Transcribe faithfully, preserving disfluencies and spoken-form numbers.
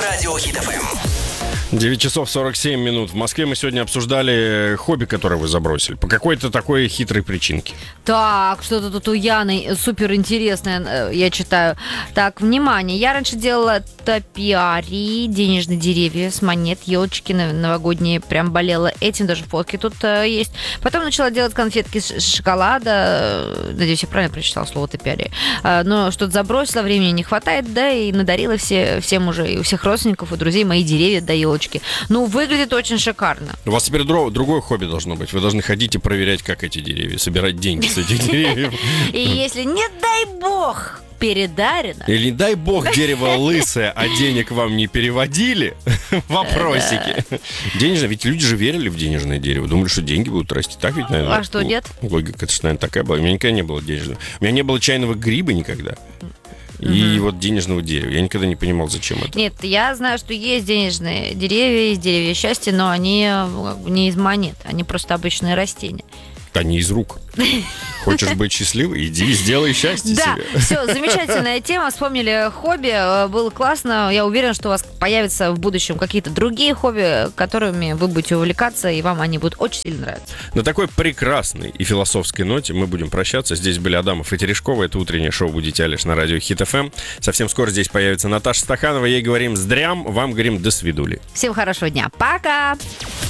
Радио Хит эф эм. девять часов сорок семь минут. В Москве мы сегодня обсуждали хобби, которое вы забросили. По какой-то такой хитрой причинке. Так, что-то тут у Яны супер интересное, я читаю. Так, внимание, я раньше делала топиарии, денежные деревья с монет, елочки новогодние, прям болела этим, даже фотки тут э, есть. Потом начала делать конфетки с шоколада, надеюсь, я правильно прочитала слово топиарии, э, но что-то забросила, времени не хватает, да, и надарила все, всем уже, и у всех родственников, и друзей мои деревья до елочки. Ну, выглядит очень шикарно. У вас теперь дро- другое хобби должно быть. Вы должны ходить и проверять, как эти деревья, собирать деньги с этих деревьев. И если, не дай бог, передарено. Или не дай бог дерево лысое, а денег вам не переводили, вопросики. Денежное, ведь люди же верили в денежное дерево. Думали, что деньги будут расти. Так ведь, наверное? А что, нет? Логика, это же, наверное, такая была. У меня никогда не было денежного. У меня не было чайного гриба никогда. И угу. вот денежного дерева. Я никогда не понимал, зачем это. Нет, я знаю, что есть денежные деревья, есть деревья счастья, но они не из монет, они просто обычные растения. А не из рук. Хочешь быть счастливой? Иди и сделай счастье да, себе. Да, все, замечательная тема. Вспомнили хобби, было классно. Я уверена, что у вас появятся в будущем какие-то другие хобби, которыми вы будете увлекаться, и вам они будут очень сильно нравиться. На такой прекрасной и философской ноте мы будем прощаться. Здесь были Адамов и Терешкова. Это утреннее шоу «Будите Алиш» на радио Хит эф эм. Совсем скоро здесь появится Наташа Стаханова. Ей говорим «здрям», вам говорим «до свидули». Всем хорошего дня. Пока!